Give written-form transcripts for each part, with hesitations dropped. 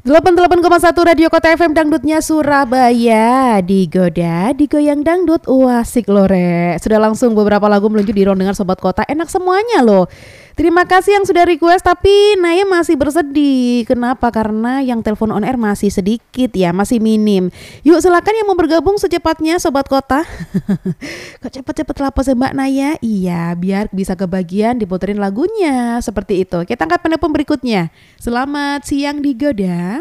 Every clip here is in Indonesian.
88,1 Radio Kota FM Dangdutnya Surabaya. Digoda, digoyang dangdut, asik lore. Sudah langsung beberapa lagu meluncur di ruang dengar Sobat Kota. Enak semuanya loh. Terima kasih yang sudah request, tapi Naya masih bersedih. Kenapa? Karena yang telepon on air masih sedikit ya, masih minim. Yuk silakan yang mau bergabung secepatnya Sobat Kota. Kok cepet-cepet lapor Mbak Naya? Iya, biar bisa kebagian diputerin lagunya. Seperti itu. Kita angkat penelpon berikutnya. Selamat siang Digoda.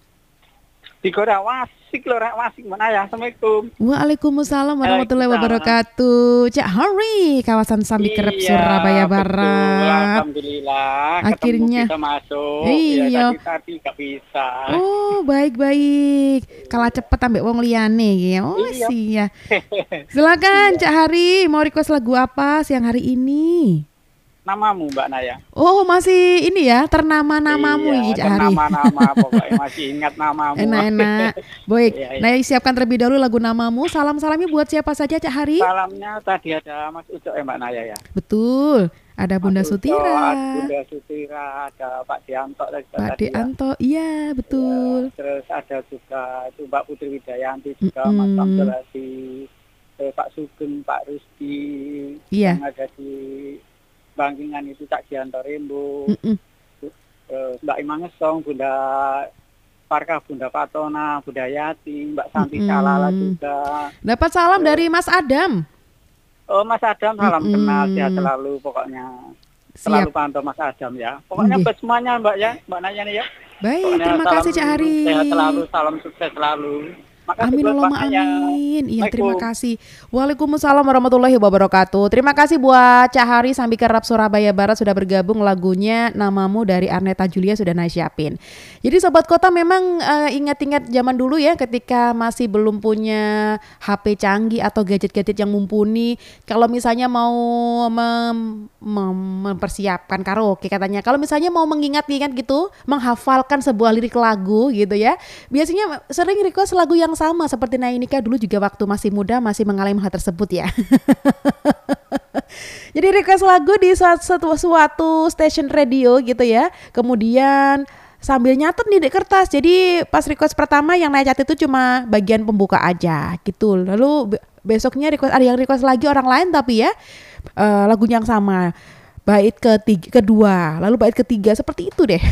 Digoda wasik lho, wasik mana ya. Assalamualaikum. Waalaikumsalam warahmatullahi wabarakatuh. Cak Hari, kawasan Sambi Kerep Surabaya Barat. Betul, alhamdulillah. Akhirnya kita masuk. Iya. Ya, tadi gak bisa. Oh, baik-baik. Kalah cepet ambek wong liyane ya. Oh, iya. Silakan Cak Hari, mau request lagu apa siang hari ini? Namamu Mbak Naya. Oh, masih ini ya, ternama namamu ya Cak Hari. Nama-nama pokoknya masih ingat namamu. Enak-enak. Baik, Iya. Naya siapkan terlebih dahulu lagu namamu. Salam-salamnya buat siapa saja Cak Hari? Salamnya tadi ada Mas Ucok ya Mbak Naya ya. Betul. Ada Bunda Mas Sutira. Ucok, Bunda Sutira, ada Pak Dianto dan Pak Dianto, iya betul. Ya, terus ada juga itu Mbak Putri Widayanti juga, Mas Abdulasi, Pak Sugeng, Pak Rusdi, Iya. yang ada di Bangkingan itu Cak Dianto Rembo, Mbak Imang Ngesong, Bunda Parka, Bunda Patona, Bunda Yati, Mbak Santi Salala juga. Dapat salam dari Mas Adam. Oh Mas Adam, salam kenal, sehat selalu pokoknya. Selalu pantau Mas Adam ya. Pokoknya buat semuanya Mbak ya, Mbak Naya nih ya. Baik, pokoknya terima kasih Cak Hari. Sehat selalu, salam sukses selalu. Amin Allahumma amin. Iya, terima kasih. Waalaikumsalam warahmatullahi wabarakatuh. Terima kasih buat Cak Hari Sambi Kerap Surabaya Barat sudah bergabung. Lagunya Namamu dari Arneta Julia sudah Naya siapin. Jadi Sobat Kota memang ingat-ingat zaman dulu ya, ketika masih belum punya HP canggih atau gadget-gadget yang mumpuni. Kalau misalnya mau mempersiapkan karaoke katanya, kalau misalnya mau mengingat-ingat gitu, menghafalkan sebuah lirik lagu gitu ya, biasanya sering request lagu yang sama seperti Nainika dulu juga waktu masih muda masih mengalami hal tersebut ya. Jadi request lagu di suatu stasiun radio gitu ya. Kemudian sambil nyatet nih di kertas. Jadi pas request pertama yang Naya catat itu cuma bagian pembuka aja gitu. Lalu besoknya request ada yang request lagi orang lain tapi ya lagunya yang sama. Bait kedua, lalu bait ketiga, seperti itu deh.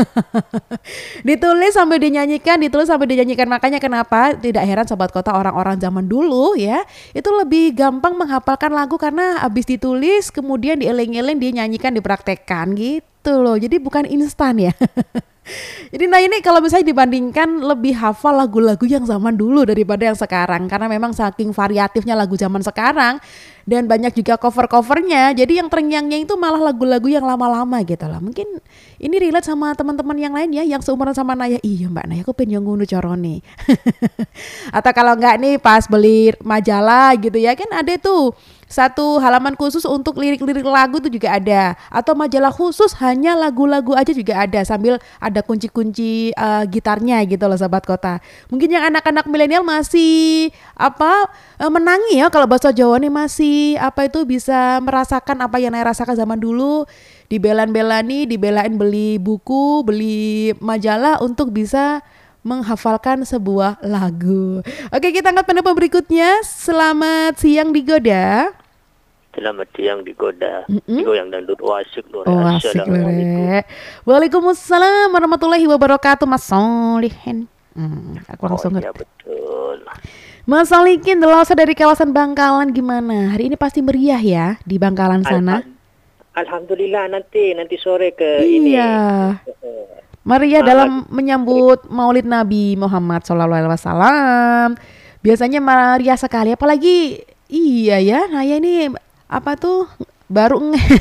Ditulis sambil dinyanyikan, makanya kenapa tidak heran Sobat Kota orang-orang zaman dulu ya, itu lebih gampang menghafalkan lagu karena habis ditulis kemudian dieling-eling, dinyanyikan, dipraktekkan gitu loh. Jadi bukan instan ya. Jadi nah ini kalau misalnya dibandingkan lebih hafal lagu-lagu yang zaman dulu daripada yang sekarang, karena memang saking variatifnya lagu zaman sekarang dan banyak juga cover-covernya. Jadi yang terngiang-ngiang itu malah lagu-lagu yang lama-lama gitu lah. Mungkin ini relate sama teman-teman yang lain ya, yang seumuran sama Naya. Iya Mbak Naya, aku pengen ngunu corone. Atau kalau enggak nih pas beli majalah gitu ya, kan ada tuh satu halaman khusus untuk lirik-lirik lagu itu juga ada, atau majalah khusus hanya lagu-lagu aja juga ada, sambil ada kunci-kunci gitarnya gitu loh Sobat Kota. Mungkin yang anak-anak milenial masih menangi ya kalau bahasa Jawa nih, masih bisa merasakan apa yang Naya rasakan zaman dulu, dibelain beli buku, beli majalah untuk bisa menghafalkan sebuah lagu. Oke, kita angkat penelpon berikutnya. Selamat siang Digoda. Selamat siang Digoda. Digoyang dangdut asik lho. Assalamualaikum. Waalaikumsalam warahmatullahi wabarakatuh Mas Solihin. Aku langsung ya betul. Mas Solihin dari kawasan Bangkalan gimana? Hari ini pasti meriah ya di Bangkalan sana. Alhamdulillah, nanti sore ke iya. Meriah dalam menyambut Maulid Nabi Muhammad SAW. Biasanya meriah sekali, apalagi iya ya, Naya ini baru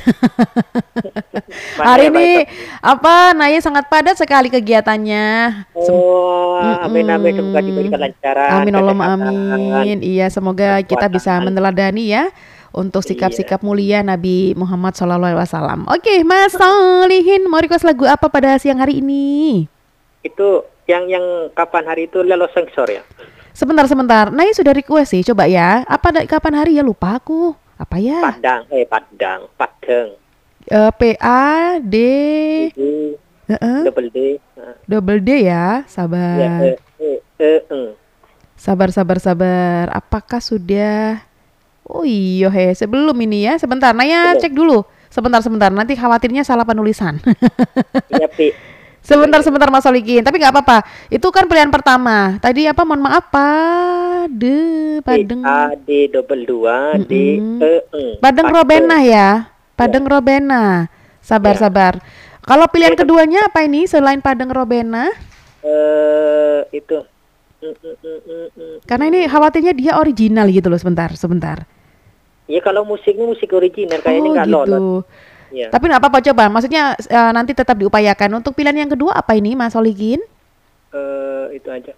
hari ini Naya sangat padat sekali kegiatannya. Amin semoga diberikan lancaran. Amin Allahumma amin. Iya, semoga kita bisa meneladani ya untuk sikap-sikap mulia Nabi Muhammad SAW. Oke, Mas Solihin, mau request lagu apa pada siang hari ini? Itu yang kapan hari itu Lelo Sengsor ya? Sebentar. Naya sudah request sih, coba ya. Kapan hari ya, lupa aku. Apa ya? Padang. PAD double D. Double D ya, Ya, sabar. eng. Sabar. Apakah sudah? Oh iya sebelum ini ya, sebentar. Naya Belum. cek dulu. Sebentar. Nanti khawatirnya salah penulisan. Iya, Pi. Sebentar Mas Solikin. Tapi nggak apa-apa. Itu kan pilihan pertama. Tadi apa? Mohon maaf, Padeng. A D double 2 D eng. Padeng Robena ya. Padeng Robena. Sabar. Kalau pilihan keduanya apa ini selain Padeng Robena? Itu. Karena ini khawatirnya dia original gitu loh. Sebentar. Ya kalau musiknya musik original kayaknya nggak gitu. lolos. Ya. Tapi nggak apa-apa coba. Maksudnya nanti tetap diupayakan. Untuk pilihan yang kedua apa ini Mas Solikin? Itu aja.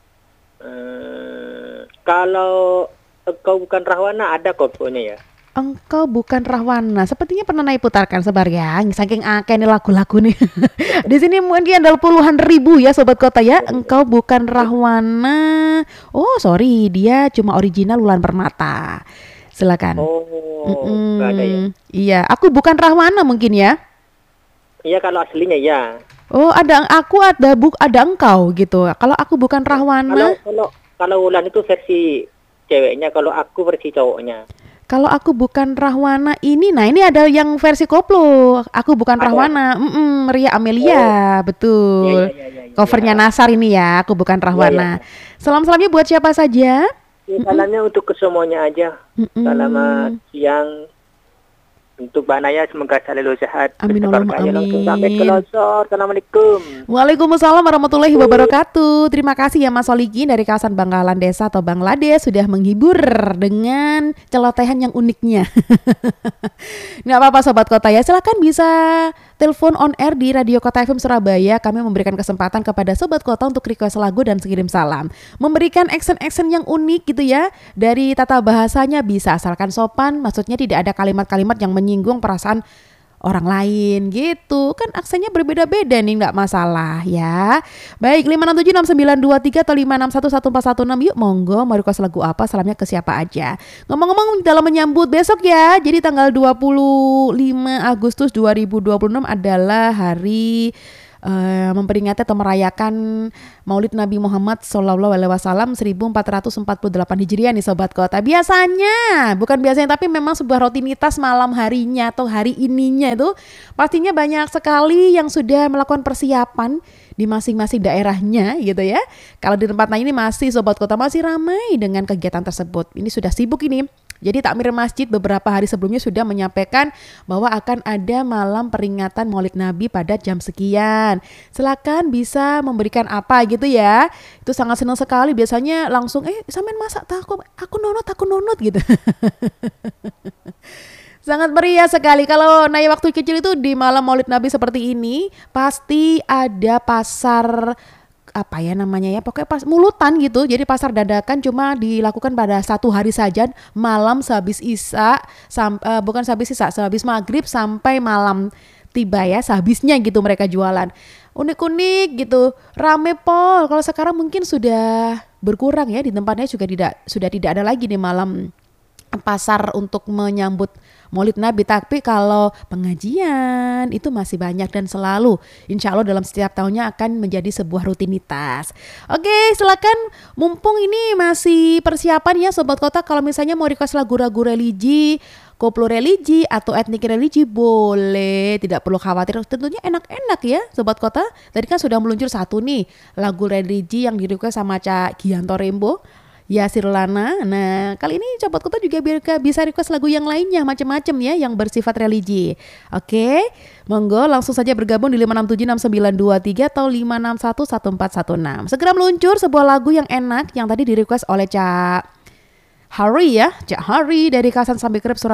Kalau engkau bukan Rahwana ada kok pokoknya ya. Engkau bukan Rahwana. Sepertinya pernah Naya putarkan sebar ya. Saking akeh nih lagu-lagu nih. Di sini mungkin ada puluhan ribu ya sobat kota ya. Engkau bukan Rahwana. Oh sorry, dia cuma original Wulan Permata. Silakan. Nggak ada ya. Iya, aku bukan Rahwana mungkin ya. Iya kalau aslinya ya. Oh ada engkau gitu. Kalau aku bukan Rahwana. Kalau Wulan itu versi ceweknya, kalau aku versi cowoknya. Kalau aku bukan Rahwana ini ada yang versi koplo. Aku bukan Rahwana. Ria Amelia, betul. Ya. Covernya Nasar ini ya. Aku bukan Rahwana. Salam-salamnya buat siapa saja? Salamnya untuk kesemuanya aja. Selamat siang. Untuk Mbak Naya semoga selalu sehat. Amin. Langsung sampai ke Losor. Assalamualaikum. Waalaikumsalam warahmatullahi wabarakatuh. Terima kasih ya Mas Solikin dari kawasan Bangkalan Desa atau Bangladesh sudah menghibur dengan celotehan yang uniknya. Nggak apa-apa sobat kota ya. Silakan bisa telepon on air di Radio Kota FM Surabaya. Kami memberikan kesempatan kepada sobat kota untuk request lagu dan kirim salam. Memberikan accent yang unik gitu ya. Dari tata bahasanya bisa asalkan sopan. Maksudnya tidak ada kalimat-kalimat yang menyinggung perasaan orang lain gitu. Kan aksennya berbeda-beda nih, nggak masalah ya. Baik, 5676923 atau 5611416. Yuk monggo mau request lagu apa, salamnya ke siapa aja. Ngomong-ngomong dalam menyambut besok ya. Jadi tanggal 25 Agustus 2026 adalah hari memperingati atau merayakan Maulid Nabi Muhammad SAW 1448 Hijriah nih sobat kota. Biasanya, bukan biasanya tapi memang sebuah rutinitas malam harinya atau hari ininya itu pastinya banyak sekali yang sudah melakukan persiapan di masing-masing daerahnya gitu ya. Kalau di tempat lain ini masih sobat kota masih ramai dengan kegiatan tersebut. Ini sudah sibuk ini. Jadi takmir masjid beberapa hari sebelumnya sudah menyampaikan bahwa akan ada malam peringatan Maulid Nabi pada jam sekian. Silakan bisa memberikan apa gitu ya. Itu sangat senang sekali. Biasanya langsung sampean masak aku nonot gitu. Sangat meriah sekali. Kalau Naya waktu kecil itu di malam Maulid Nabi seperti ini pasti ada pasar apa ya namanya ya, pokoknya pas mulutan gitu. Jadi pasar dadakan cuma dilakukan pada satu hari saja, malam sehabis isya, sehabis maghrib sampai malam tiba ya, sehabisnya gitu mereka jualan. Unik-unik gitu, rame pol. Kalau sekarang mungkin sudah berkurang ya, di tempatnya juga sudah tidak ada lagi nih malam pasar untuk menyambut Maulid Nabi. Tapi kalau pengajian itu masih banyak dan selalu insya Allah dalam setiap tahunnya akan menjadi sebuah rutinitas. Oke, silakan mumpung ini masih persiapan ya sobat kota. Kalau misalnya mau request lagu-lagu religi, koplo religi atau etnik religi boleh, tidak perlu khawatir. Tentunya enak-enak ya sobat kota. Tadi kan sudah meluncur satu nih lagu religi yang di request sama Cak Gianto Rembo, Yasir Lana. Nah kali ini sobat kota juga bisa request lagu yang lainnya macam-macam ya yang bersifat religi. Oke, monggo langsung saja bergabung di 5676923 atau 5611416. Segera meluncur sebuah lagu yang enak yang tadi di request oleh Cak Hari ya, Cak Hari dari Kasan Sambil Krep Surabaya.